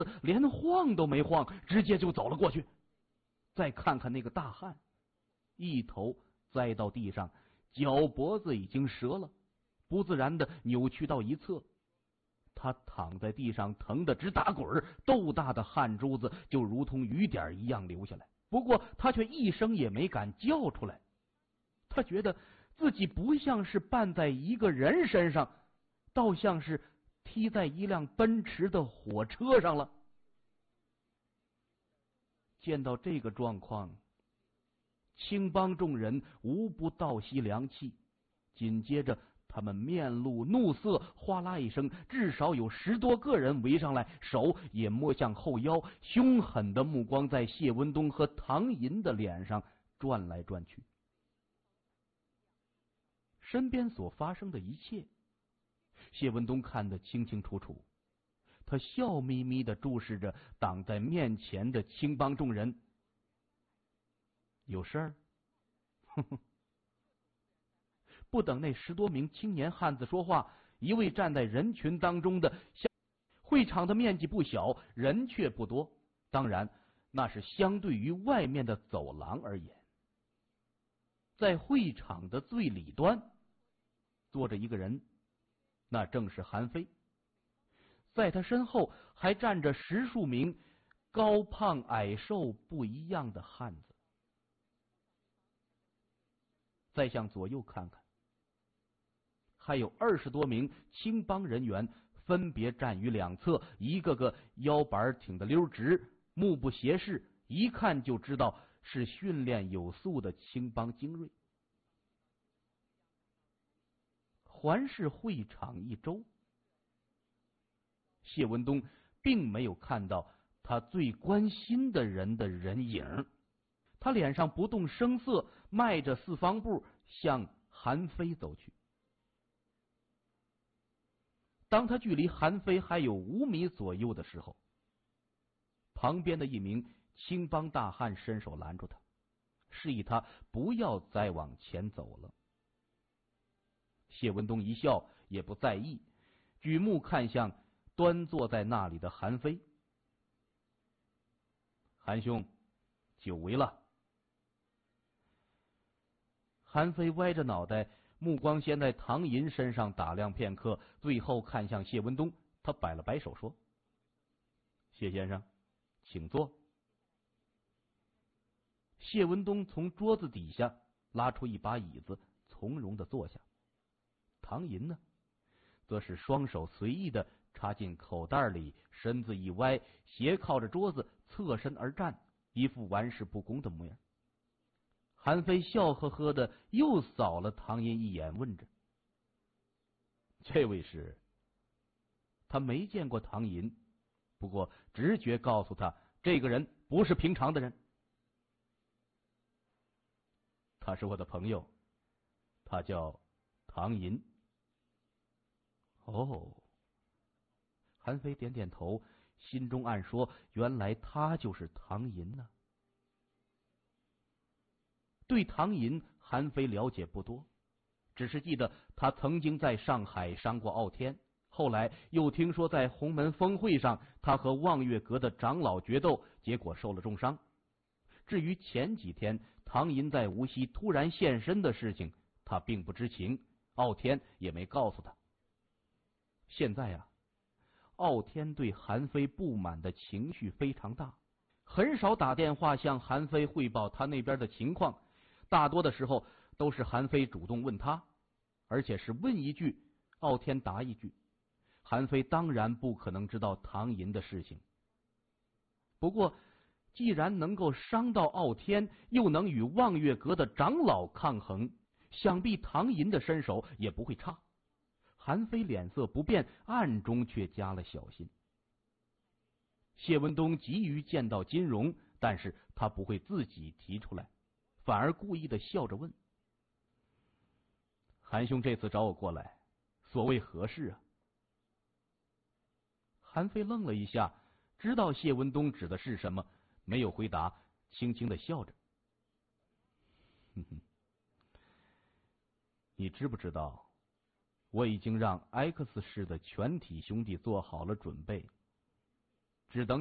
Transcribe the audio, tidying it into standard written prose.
连晃都没晃，直接就走了过去。再看看那个大汉，一头栽到地上，脚脖子已经折了，不自然的扭曲到一侧。他躺在地上，疼得直打滚，豆大的汗珠子就如同雨点一样流下来。不过他却一声也没敢叫出来，他觉得自己不像是绊在一个人身上，倒像是踢在一辆奔驰的火车上了。见到这个状况，青帮众人无不倒吸凉气，紧接着他们面露怒色，哗啦一声，至少有10多个人围上来，手也摸向后腰，凶狠的目光在谢文东和唐寅的脸上转来转去。身边所发生的一切，谢文东看得清清楚楚。他笑眯眯地注视着挡在面前的青帮众人。有事儿？哼哼。不等那10多名青年汉子说话，一位站在人群当中的，会场的面积不小，人却不多，当然那是相对于外面的走廊而言。在会场的最里端坐着一个人，那正是韩非。在他身后还站着10数名高胖矮瘦不一样的汉子。再向左右看看，还有20多名青帮人员分别站于两侧，一个个腰板挺得溜直，目不斜视，一看就知道是训练有素的青帮精锐。环视会场一周，谢文东并没有看到他最关心的人的人影。他脸上不动声色，迈着4方步向韩非走去。当他距离韩非还有5米左右的时候，旁边的一名青帮大汉伸手拦住他，示意他不要再往前走了。谢文东一笑，也不在意，举目看向端坐在那里的韩非。韩兄，久违了。韩非歪着脑袋，目光先在唐寅身上打量片刻，最后看向谢文东，他摆了摆手说：“谢先生，请坐。”谢文东从桌子底下拉出一把椅子，从容的坐下。唐寅呢，则是双手随意的插进口袋里，身子一歪，斜靠着桌子，侧身而站，一副玩世不恭的模样。韩非笑呵呵的又扫了唐寅一眼，问着：“这位是？”他没见过唐寅，不过直觉告诉他，这个人不是平常的人。他是我的朋友，他叫唐寅。哦，韩非点点头，心中暗说：原来他就是唐寅呢。对唐寅，韩非了解不多，只是记得他曾经在上海伤过傲天，后来又听说在洪门峰会上，他和望月阁的长老决斗，结果受了重伤。至于前几天唐寅在无锡突然现身的事情，他并不知情，傲天也没告诉他。现在啊，傲天对韩非不满的情绪非常大，很少打电话向韩非汇报他那边的情况，大多的时候都是韩非主动问他，而且是问一句傲天答一句。韩非当然不可能知道唐寅的事情。不过既然能够伤到傲天，又能与望月阁的长老抗衡，想必唐寅的身手也不会差。韩非脸色不变，暗中却加了小心。谢文东急于见到金荣，但是他不会自己提出来，反而故意的笑着问：“韩兄这次找我过来，所谓何事啊？”韩非愣了一下，知道谢文东指的是什么，没有回答，轻轻的笑着：“哼哼，你知不知道？我已经让 X 市的全体兄弟做好了准备， 只等